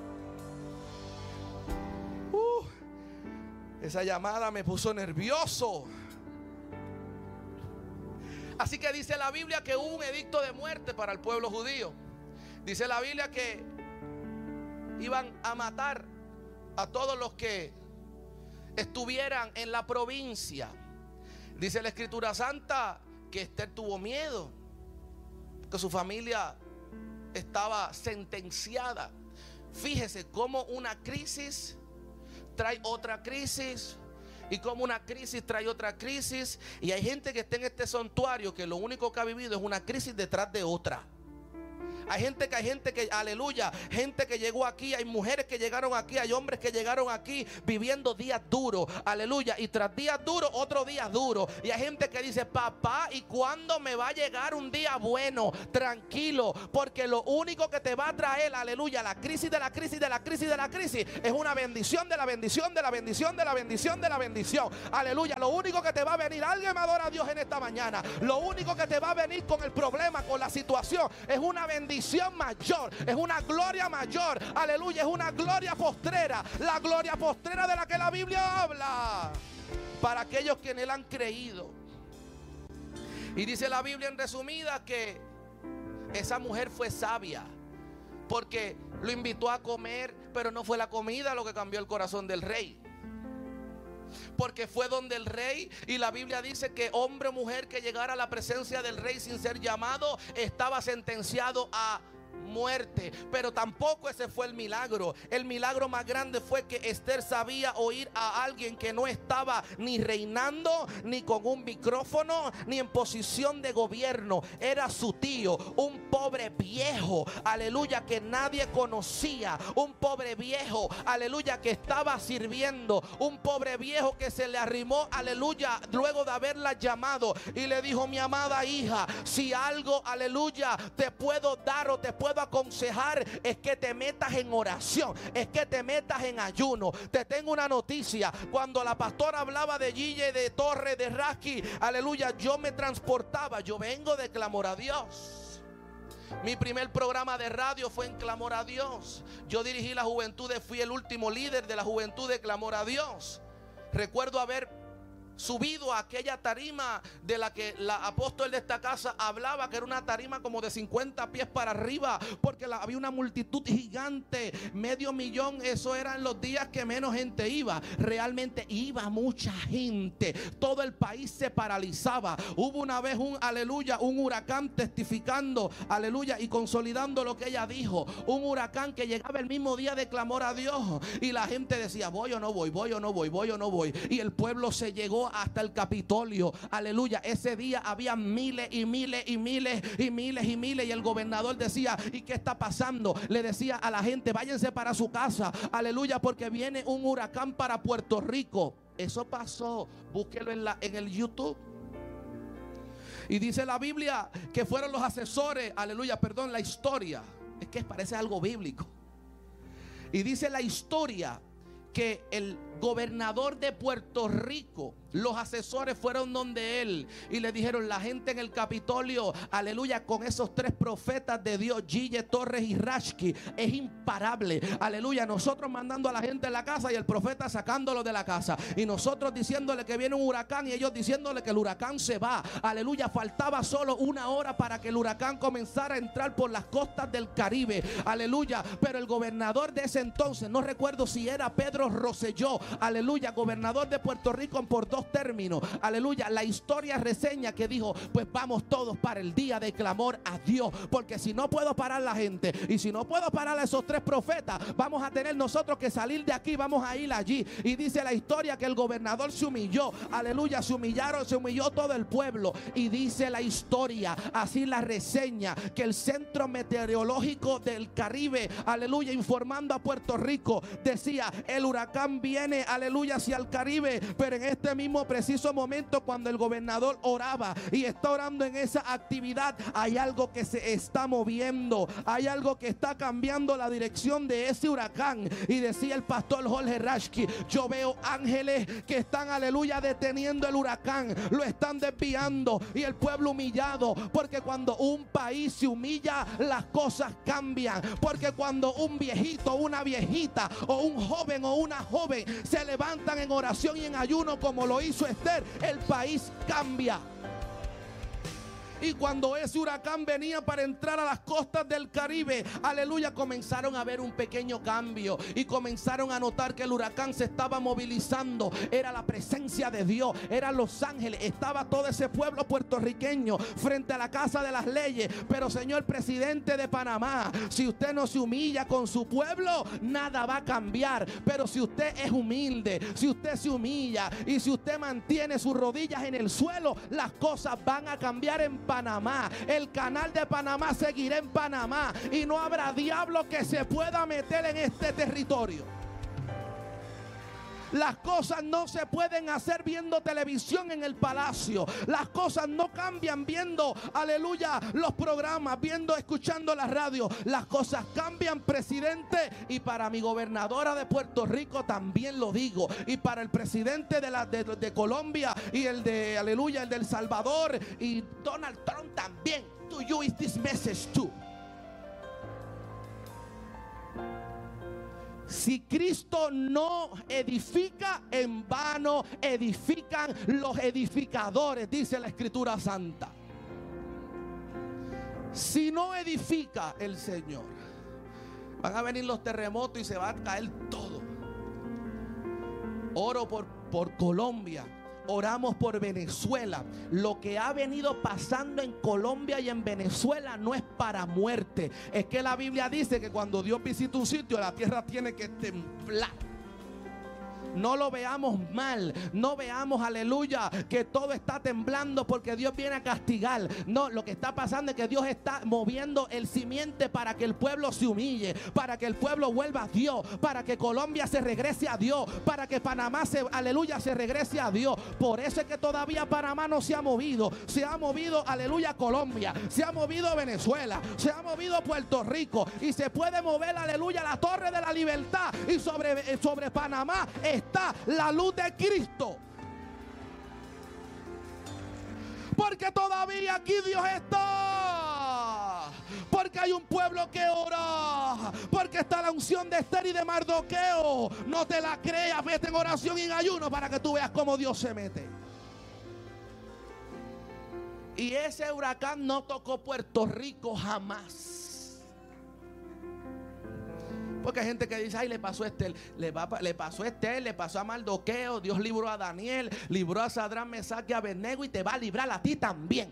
Esa llamada me puso nervioso. Así que dice la Biblia que hubo un edicto de muerte para el pueblo judío. Dice la Biblia que iban a matar a todos los que estuvieran en la provincia. Dice la Escritura Santa que Esther tuvo miedo, que su familia estaba sentenciada. Fíjese cómo una crisis trae otra crisis, Y como una crisis trae otra crisis. Y hay gente que está en este santuario que lo único que ha vivido es una crisis detrás de otra. Hay gente que, aleluya, gente que llegó aquí, hay mujeres que llegaron aquí, hay hombres que llegaron aquí viviendo días duros, aleluya, y tras días duros, otros días duros. Y hay gente que dice, papá, ¿y cuándo me va a llegar un día bueno? Tranquilo, porque lo único que te va a traer, aleluya, la crisis de la crisis de la crisis de la crisis, es una bendición de la bendición de la bendición de la bendición de la bendición, aleluya. Lo único que te va a venir, alguien me adora a Dios en esta mañana, lo único que te va a venir con el problema, con la situación, es una bendición mayor, es una gloria mayor, aleluya, es una gloria postrera, la gloria postrera de la que la Biblia habla, para aquellos que en él han creído. Y dice la Biblia en resumida que esa mujer fue sabia, porque lo invitó a comer, pero no fue la comida lo que cambió el corazón del rey, porque fue donde el rey, y la Biblia dice que hombre o mujer que llegara a la presencia del rey sin ser llamado estaba sentenciado a muerte. Pero tampoco ese fue el milagro. El milagro más grande fue que Esther sabía oír a alguien que no estaba ni reinando, ni con un micrófono, ni en posición de gobierno. Era su tío, un pobre viejo, aleluya, que nadie conocía, un pobre viejo, aleluya, que estaba sirviendo, un pobre viejo que se le arrimó, aleluya, luego de haberla llamado y le dijo, mi amada hija, si algo, aleluya, te puedo dar o te puedo aconsejar, es que te metas en oración, es que te metas en ayuno. Te tengo una noticia: cuando la pastora hablaba de Gille, de Torre, de Rasky, aleluya, yo me transportaba. Yo vengo de Clamor a Dios. Mi primer programa de radio fue en Clamor a Dios. Yo dirigí la juventud, fui el último líder de la juventud de Clamor a Dios. Recuerdo haber subido a aquella tarima de la que la apóstol de esta casa hablaba, que era una tarima como de 50 pies para arriba, porque había una multitud gigante, 500,000. Eso eran los días que menos gente iba. Realmente iba mucha gente, todo el país se paralizaba. Hubo una vez un huracán testificando, aleluya, y consolidando lo que ella dijo. Un huracán que llegaba el mismo día de Clamor a Dios, y la gente decía, voy o no voy, voy o no voy, voy o no voy. Y el pueblo se llegó hasta el Capitolio, aleluya. Ese día había miles y miles y miles y miles y miles, y el gobernador decía, ¿y qué está pasando? Le decía a la gente, váyanse para su casa, aleluya, porque viene un huracán para Puerto Rico. Eso pasó, búsquelo en el YouTube. Y dice la Biblia que fueron los asesores, aleluya, perdón, la historia, es que parece algo bíblico. Y dice la historia que el gobernador de Puerto Rico, los asesores fueron donde él y le dijeron, la gente en el Capitolio, aleluya, con esos 3 profetas de Dios, Gille, Torres y Rasky, es imparable, aleluya. Nosotros mandando a la gente en la casa y el profeta sacándolo de la casa, y nosotros diciéndole que viene un huracán y ellos diciéndole que el huracán se va, aleluya. Faltaba solo 1 hora para que el huracán comenzara a entrar por las costas del Caribe, aleluya. Pero el gobernador de ese entonces, no recuerdo si era Pedro Rosselló, aleluya, gobernador de Puerto Rico por 2 términos, aleluya. La historia reseña que dijo, pues vamos todos para el día de Clamor a Dios, porque si no puedo parar la gente y si no puedo parar a esos 3 profetas, vamos a tener nosotros que salir de aquí, vamos a ir allí. Y dice la historia que el gobernador se humilló, aleluya, se humilló todo el pueblo. Y dice la historia, así la reseña, que el centro meteorológico del Caribe, aleluya, informando a Puerto Rico, decía, el huracán viene, aleluya, hacia el Caribe. Pero en este mismo preciso momento, cuando el gobernador oraba y está orando en esa actividad, hay algo que se está moviendo, hay algo que está cambiando la dirección de ese huracán. Y decía el pastor Jorge Rasky, yo veo ángeles que están, aleluya, deteniendo el huracán, lo están desviando, y el pueblo humillado, porque cuando un país se humilla, las cosas cambian. Porque cuando un viejito, una viejita, o un joven o una joven se levantan en oración y en ayuno como lo hizo Esther, el país cambia. Y cuando ese huracán venía para entrar a las costas del Caribe, aleluya, comenzaron a ver un pequeño cambio y comenzaron a notar que el huracán se estaba movilizando. Era la presencia de Dios, eran los ángeles, estaba todo ese pueblo puertorriqueño frente a la Casa de las Leyes. Pero señor presidente de Panamá, si usted no se humilla con su pueblo, nada va a cambiar. Pero si usted es humilde, si usted se humilla y si usted mantiene sus rodillas en el suelo, las cosas van a cambiar en Panamá. El canal de Panamá seguirá en Panamá y no habrá diablo que se pueda meter en este territorio. Las cosas no se pueden hacer viendo televisión en el palacio. Las cosas no cambian viendo, aleluya, los programas, escuchando la radio. Las cosas cambian, presidente. Y para mi gobernadora de Puerto Rico también lo digo. Y para el presidente de Colombia y el de, aleluya, el de El Salvador y Donald Trump también. To you is this message too. Si Cristo no edifica, en vano edifican los edificadores, dice la Escritura Santa. Si no edifica el Señor, van a venir los terremotos y se va a caer todo. Oro por Colombia. Oramos por Venezuela. Lo que ha venido pasando en Colombia y en Venezuela no es para muerte. Es que la Biblia dice que cuando Dios visita un sitio, la tierra tiene que temblar. No lo veamos mal, no veamos, aleluya, que todo está temblando porque Dios viene a castigar. No, lo que está pasando es que Dios está moviendo el simiente para que el pueblo se humille, para que el pueblo vuelva a Dios, para que Colombia se regrese a Dios, para que Panamá aleluya, se regrese a Dios. Por eso es que todavía Panamá no se ha movido. Se ha movido, aleluya, Colombia, se ha movido Venezuela, se ha movido Puerto Rico y se puede mover, aleluya, la Torre de la Libertad. Y sobre Panamá está la luz de Cristo. Porque todavía aquí Dios está. Porque hay un pueblo que ora. Porque está la unción de Esther y de Mardoqueo. No te la creas, vete en oración y en ayuno para que tú veas cómo Dios se mete. Y ese huracán no tocó Puerto Rico jamás. Porque hay gente que dice, ay, le pasó a Esther, le pasó a Esther, le pasó a Mardoqueo, Dios libró a Daniel, libró a Sadrach, Mesach y Abednego y te va a librar a ti también.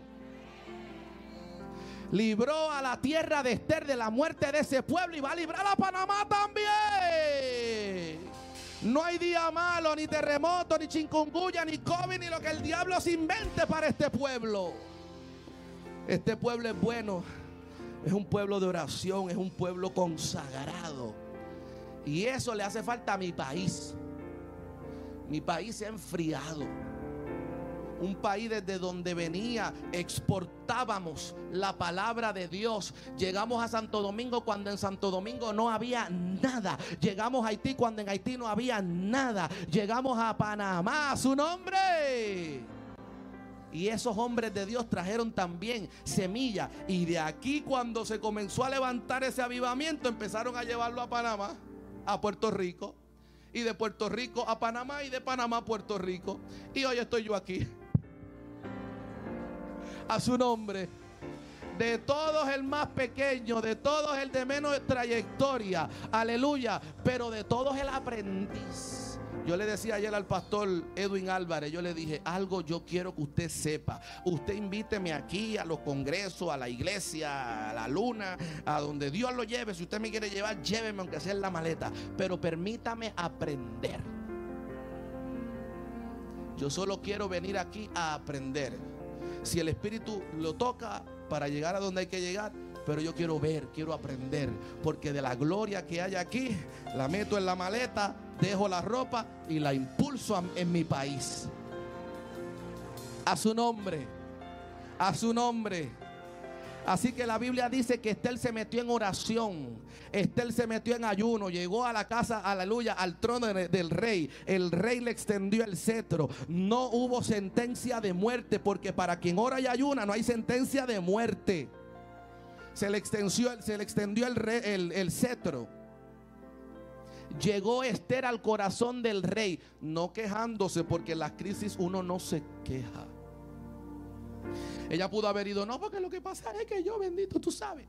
Libró a la tierra de Esther de la muerte de ese pueblo y va a librar a Panamá también. No hay día malo, ni terremoto, ni chikungunya, ni COVID, ni lo que el diablo se invente para este pueblo. Este pueblo es bueno. Es un pueblo de oración, es un pueblo consagrado. Y eso le hace falta a mi país. Mi país se ha enfriado. Un país desde donde venía, exportábamos la palabra de Dios. Llegamos a Santo Domingo cuando en Santo Domingo no había nada. Llegamos a Haití cuando en Haití no había nada. Llegamos a Panamá, a su nombre. Y esos hombres de Dios trajeron también semilla. Y de aquí, cuando se comenzó a levantar ese avivamiento, empezaron a llevarlo a Panamá, a Puerto Rico. Y de Puerto Rico a Panamá y de Panamá a Puerto Rico. Y hoy estoy yo aquí. A su nombre. De todos el más pequeño, de todos el de menos trayectoria. Aleluya. Pero de todos el aprendiz. Yo le decía ayer al pastor Edwin Álvarez, yo le dije, algo yo quiero que usted sepa. Usted invíteme aquí a los congresos, a la iglesia, a la luna, a donde Dios lo lleve. Si usted me quiere llevar, lléveme aunque sea en la maleta. Pero permítame aprender. Yo solo quiero venir aquí a aprender. Si el Espíritu lo toca para llegar a donde hay que llegar, pero yo quiero ver, quiero aprender. Porque de la gloria que hay aquí, la meto en la maleta, dejo la ropa y la impulso en mi país. A su nombre. A su nombre. Así que la Biblia dice que Esther se metió en oración. Esther se metió en ayuno. Llegó a la casa, aleluya, al trono del rey. El rey le extendió el cetro. No hubo sentencia de muerte, porque para quien ora y ayuna no hay sentencia de muerte. Se le extendió el cetro. Llegó Esther al corazón del rey, no quejándose, porque en las crisis uno no se queja. Ella pudo haber ido, no, porque lo que pasa es que yo, bendito, tú sabes.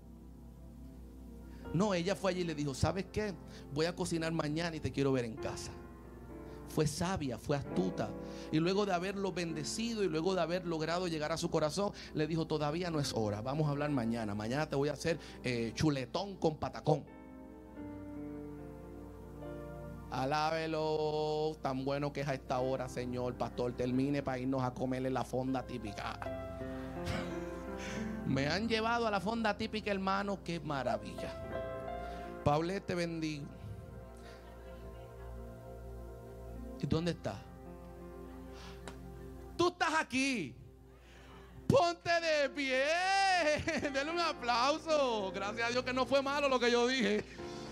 No, ella fue allí y le dijo, ¿sabes qué? Voy a cocinar mañana y te quiero ver en casa. Fue sabia, fue astuta. Y luego de haberlo bendecido y luego de haber logrado llegar a su corazón, le dijo, todavía no es hora, vamos a hablar mañana. Mañana te voy a hacer chuletón con patacón. Alábelo, tan bueno que es a esta hora, Señor. Pastor, termine para irnos a comerle la fonda típica. Me han llevado a la fonda típica, hermano. Qué maravilla. Paulette, te bendigo. ¿Y dónde estás? Tú estás aquí. Ponte de pie. Denle un aplauso. Gracias a Dios que no fue malo lo que yo dije.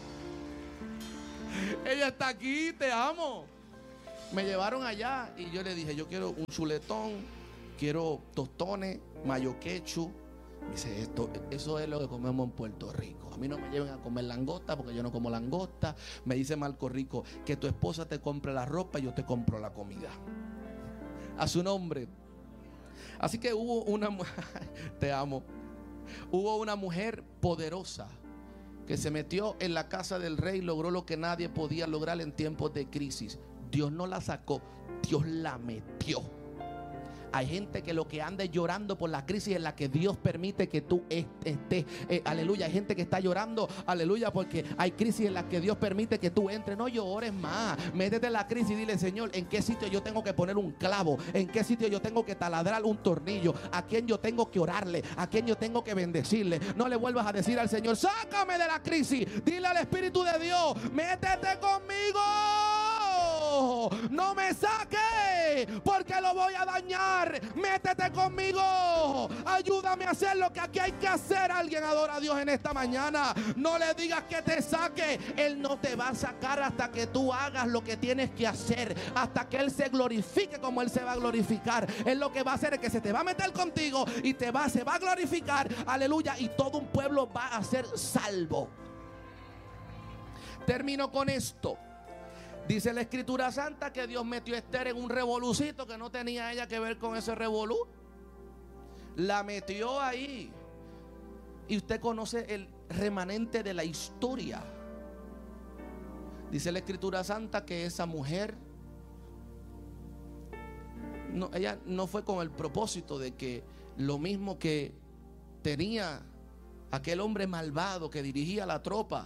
Ella está aquí, te amo. Me llevaron allá y yo le dije, yo quiero un chuletón, quiero tostones, mayo ketchup. Me dice, eso es lo que comemos en Puerto Rico. A mí no me lleven a comer langosta porque yo no como langosta. Me dice Marco Rico, que tu esposa te compre la ropa y yo te compro la comida. A su nombre. Así que hubo una te amo. Hubo una mujer poderosa que se metió en la casa del rey y logró lo que nadie podía lograr en tiempos de crisis. Dios no la sacó, Dios la metió. Hay gente que lo que anda es llorando por la crisis en la que Dios permite que tú estés. Aleluya. Hay gente que está llorando, aleluya, porque hay crisis en la que Dios permite que tú entres. No llores más. Métete en la crisis y dile, Señor, ¿en qué sitio yo tengo que poner un clavo? ¿En qué sitio yo tengo que taladrar un tornillo? ¿A quién yo tengo que orarle? ¿A quién yo tengo que bendecirle? No le vuelvas a decir al Señor, sácame de la crisis. Dile al Espíritu de Dios, métete conmigo. No me saques porque lo voy a dañar. Métete conmigo. Ayúdame a hacer lo que aquí hay que hacer. Alguien adora a Dios en esta mañana. No le digas que te saque. Él no te va a sacar hasta que tú hagas lo que tienes que hacer. Hasta que Él se glorifique como Él se va a glorificar. Él lo que va a hacer es que se te va a meter contigo y se va a glorificar. Aleluya. Y todo un pueblo va a ser salvo. Termino con esto. Dice la Escritura Santa que Dios metió a Esther en un revolucito que no tenía ella que ver con ese revolú. La metió ahí. Y usted conoce el remanente de la historia. Dice la Escritura Santa que esa mujer, ella no fue con el propósito de que lo mismo que tenía aquel hombre malvado que dirigía la tropa,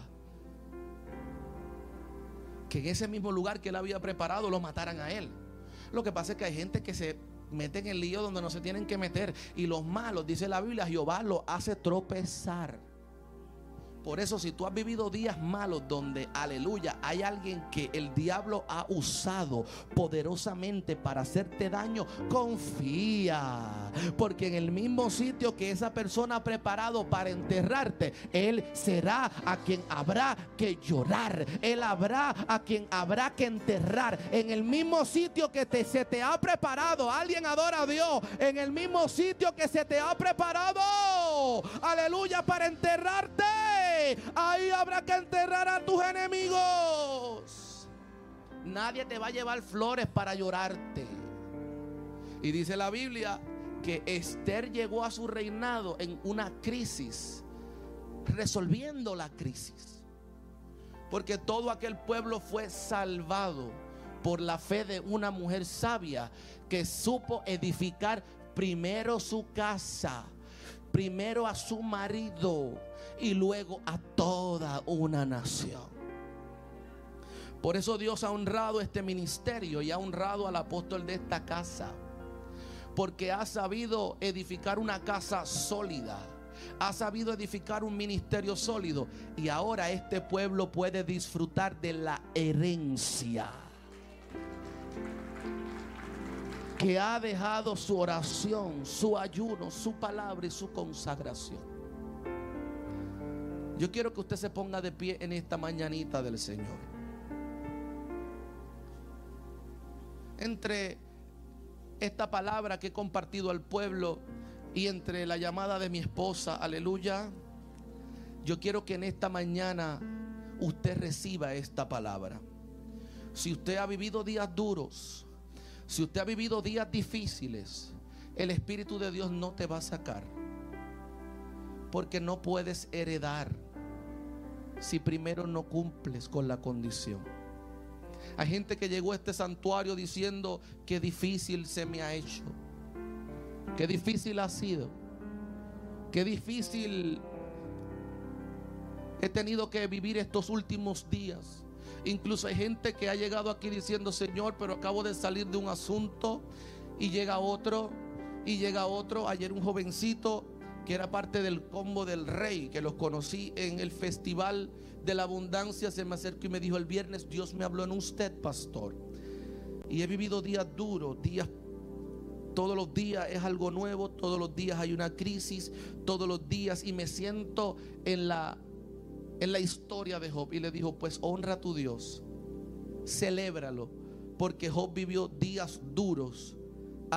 que en ese mismo lugar que él había preparado lo mataran a él. Lo que pasa es que hay gente que se mete en el lío donde no se tienen que meter. Y los malos, dice la Biblia, Jehová los hace tropezar. Por eso, si tú has vivido días malos donde, aleluya, hay alguien que el diablo ha usado poderosamente para hacerte daño, confía. Porque en el mismo sitio que esa persona ha preparado para enterrarte, él será a quien habrá que llorar. Él habrá a quien habrá que enterrar. En el mismo sitio que se te ha preparado, alguien adora a Dios. En el mismo sitio que se te ha preparado, aleluya, para enterrarte, ahí habrá que enterrar a tus enemigos. Nadie te va a llevar flores para llorarte. Y dice la Biblia que Esther llegó a su reinado en una crisis, resolviendo la crisis, porque todo aquel pueblo fue salvado por la fe de una mujer sabia que supo edificar primero su casa, primero a su marido y luego a toda una nación. Por eso Dios ha honrado este ministerio y ha honrado al apóstol de esta casa, porque ha sabido edificar una casa sólida, ha sabido edificar un ministerio sólido, y ahora este pueblo puede disfrutar de la herencia que ha dejado su oración, su ayuno, su palabra y su consagración. Yo quiero que usted se ponga de pie en esta mañanita del Señor. Entre esta palabra que he compartido al pueblo y entre la llamada de mi esposa, aleluya, yo quiero que en esta mañana usted reciba esta palabra. Si usted ha vivido días duros, si usted ha vivido días difíciles, el Espíritu de Dios no te va a sacar, porque no puedes heredar si primero no cumples con la condición. Hay gente que llegó a este santuario diciendo: qué difícil se me ha hecho, qué difícil ha sido, qué difícil he tenido que vivir estos últimos días. Incluso hay gente que ha llegado aquí diciendo: Señor, pero acabo de salir de un asunto. Y llega otro, y llega otro. Ayer un jovencito que era parte del combo del rey, que los conocí en el festival de la abundancia, se me acercó y me dijo: el viernes Dios me habló en usted, pastor, y he vivido días duros, todos los días es algo nuevo, todos los días hay una crisis, todos los días, y me siento en la historia de Job. Y le dijo: pues honra a tu Dios, celébralo, porque Job vivió días duros,